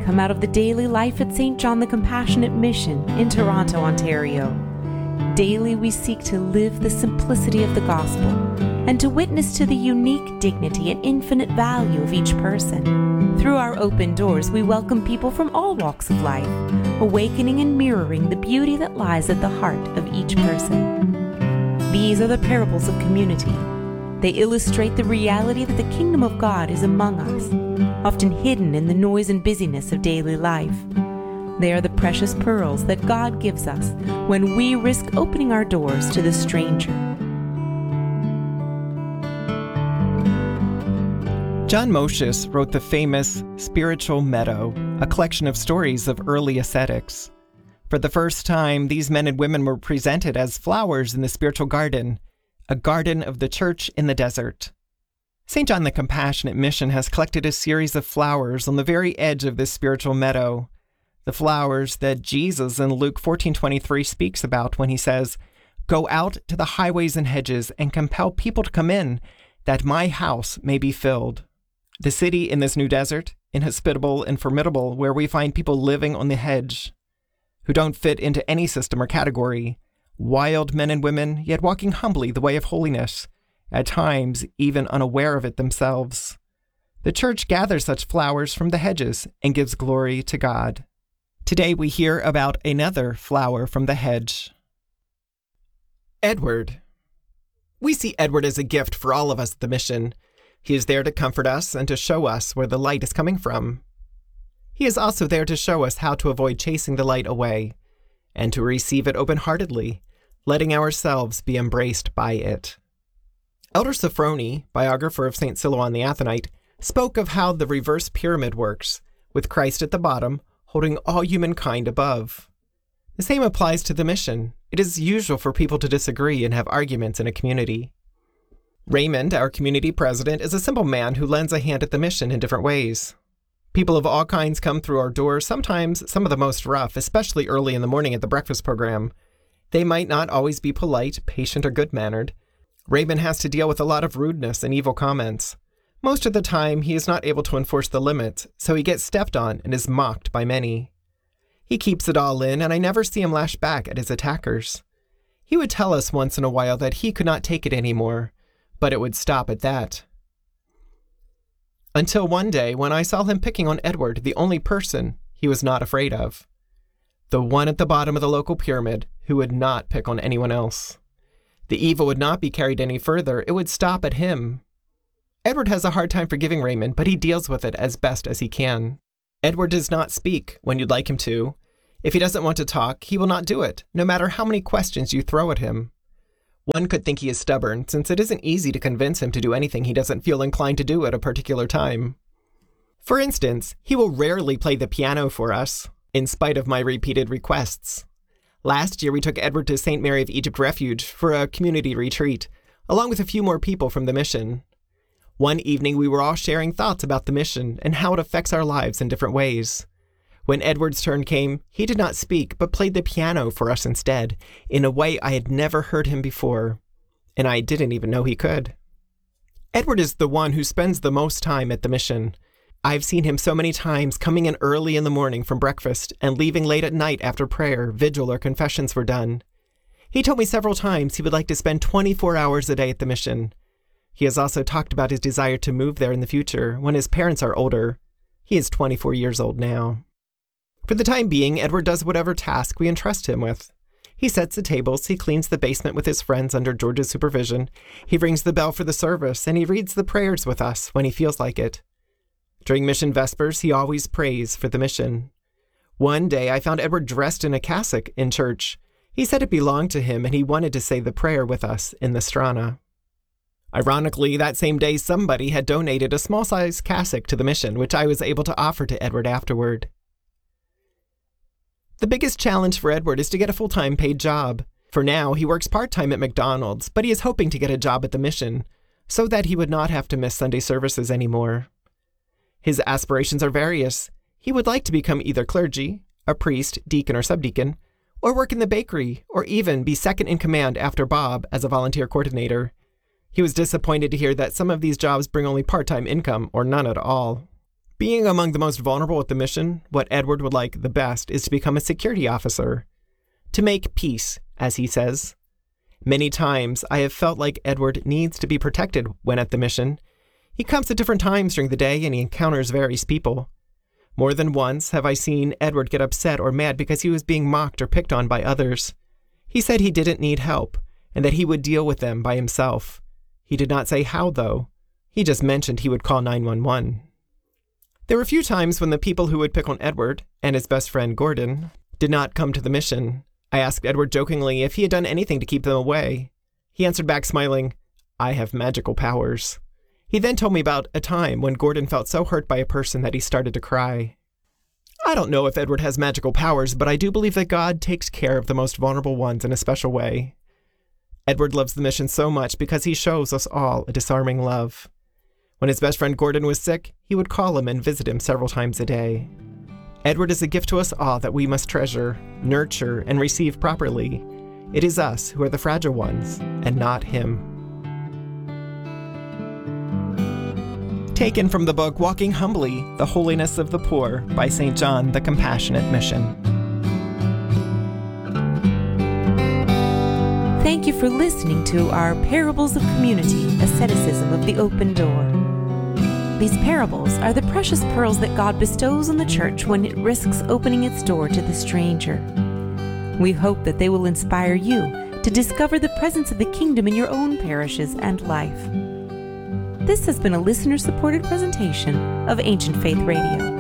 come out of the daily life at St. John the Compassionate Mission in Toronto, Ontario. Daily we seek to live the simplicity of the gospel and to witness to the unique dignity and infinite value of each person. Through our open doors, we welcome people from all walks of life, awakening and mirroring the beauty that lies at the heart of each person. These are the parables of community. They illustrate the reality that the kingdom of God is among us, often hidden in the noise and busyness of daily life. They are the precious pearls that God gives us when we risk opening our doors to the stranger. John Moschus wrote the famous Spiritual Meadow, a collection of stories of early ascetics. For the first time, these men and women were presented as flowers in the spiritual garden, a garden of the church in the desert. St. John the Compassionate Mission has collected a series of flowers on the very edge of this spiritual meadow, the flowers that Jesus in Luke 14:23 speaks about when he says, "Go out to the highways and hedges and compel people to come in, that my house may be filled." The city in this new desert, inhospitable and formidable, where we find people living on the hedge, who don't fit into any system or category, wild men and women, yet walking humbly the way of holiness, at times even unaware of it themselves. The church gathers such flowers from the hedges and gives glory to God. Today we hear about another flower from the hedge. Edward. We see Edward as a gift for all of us at the mission. He is there to comfort us and to show us where the light is coming from. He is also there to show us how to avoid chasing the light away, and to receive it open-heartedly, letting ourselves be embraced by it. Elder Sophrony, biographer of St. Silouan the Athonite, spoke of how the reverse pyramid works, with Christ at the bottom, holding all humankind above. The same applies to the mission. It is usual for people to disagree and have arguments in a community. Raymond, our community president, is a simple man who lends a hand at the mission in different ways. People of all kinds come through our doors, sometimes some of the most rough, especially early in the morning at the breakfast program. They might not always be polite, patient, or good-mannered. Raymond has to deal with a lot of rudeness and evil comments. Most of the time, he is not able to enforce the limits, so he gets stepped on and is mocked by many. He keeps it all in, and I never see him lash back at his attackers. He would tell us once in a while that he could not take it anymore, but it would stop at that. Until one day when I saw him picking on Edward, the only person he was not afraid of. The one at the bottom of the local pyramid who would not pick on anyone else. The evil would not be carried any further, it would stop at him. Edward has a hard time forgiving Raymond, but he deals with it as best as he can. Edward does not speak when you'd like him to. If he doesn't want to talk, he will not do it, no matter how many questions you throw at him. One could think he is stubborn, since it isn't easy to convince him to do anything he doesn't feel inclined to do at a particular time. For instance, he will rarely play the piano for us, in spite of my repeated requests. Last year we took Edward to St. Mary of Egypt Refuge for a community retreat, along with a few more people from the mission. One evening we were all sharing thoughts about the mission and how it affects our lives in different ways. When Edward's turn came, he did not speak, but played the piano for us instead, in a way I had never heard him before, and I didn't even know he could. Edward is the one who spends the most time at the mission. I've seen him so many times coming in early in the morning from breakfast and leaving late at night after prayer, vigil, or confessions were done. He told me several times he would like to spend 24 hours a day at the mission. He has also talked about his desire to move there in the future, when his parents are older. He is 24 years old now. For the time being, Edward does whatever task we entrust him with. He sets the tables, he cleans the basement with his friends under George's supervision, he rings the bell for the service, and he reads the prayers with us when he feels like it. During mission vespers, he always prays for the mission. One day, I found Edward dressed in a cassock in church. He said it belonged to him, and he wanted to say the prayer with us in the Strana. Ironically, that same day, somebody had donated a small-sized cassock to the mission, which I was able to offer to Edward afterward. The biggest challenge for Edward is to get a full-time paid job. For now, he works part-time at McDonald's, but he is hoping to get a job at the mission, so that he would not have to miss Sunday services anymore. His aspirations are various. He would like to become either clergy, a priest, deacon, or subdeacon, or work in the bakery, or even be second in command after Bob as a volunteer coordinator. He was disappointed to hear that some of these jobs bring only part-time income or none at all. Being among the most vulnerable at the mission, what Edward would like the best is to become a security officer. To make peace, as he says. Many times I have felt like Edward needs to be protected when at the mission. He comes at different times during the day and he encounters various people. More than once have I seen Edward get upset or mad because he was being mocked or picked on by others. He said he didn't need help and that he would deal with them by himself. He did not say how, though. He just mentioned he would call 911. There were a few times when the people who would pick on Edward and his best friend Gordon did not come to the mission. I asked Edward jokingly if he had done anything to keep them away. He answered back smiling, "I have magical powers." He then told me about a time when Gordon felt so hurt by a person that he started to cry. I don't know if Edward has magical powers, but I do believe that God takes care of the most vulnerable ones in a special way. Edward loves the mission so much because he shows us all a disarming love. When his best friend Gordon was sick, he would call him and visit him several times a day. Edward is a gift to us all that we must treasure, nurture, and receive properly. It is us who are the fragile ones, and not him. Taken from the book Walking Humbly, The Holiness of the Poor by St. John the Compassionate Mission. Thank you for listening to our Parables of Community, Asceticism of the Open Door. These parables are the precious pearls that God bestows on the church when it risks opening its door to the stranger. We hope that they will inspire you to discover the presence of the kingdom in your own parishes and life. This has been a listener-supported presentation of Ancient Faith Radio.